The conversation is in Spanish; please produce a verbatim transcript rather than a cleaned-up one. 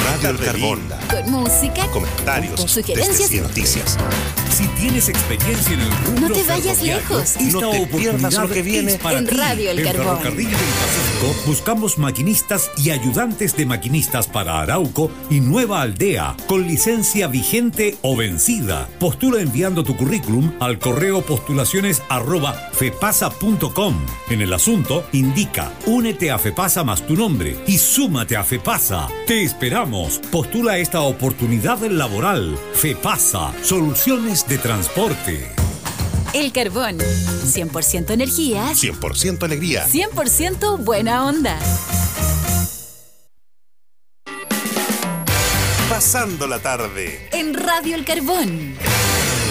Radio El Carbón. Con música, comentarios, con sugerencias desde noticias. Si tienes experiencia en el rubro no te vayas lejos. No te pierdas lo que viene en Radio El Carbón. En Ferrocarril del Pacífico buscamos maquinistas y ayudantes de maquinistas para Arauco y Nueva Aldea con licencia vigente o vencida. Postula enviando tu currículum al correo postulaciones arroba fepasa punto com. En el asunto indica únete a FEPASA más tu nombre y súmate a FEPASA. Te esperamos. Postula esta oportunidad laboral. FEPASA, soluciones de transporte. El Carbón, cien por ciento energía, cien por ciento alegría, cien por ciento buena onda. Pasando la tarde En Radio El Carbón.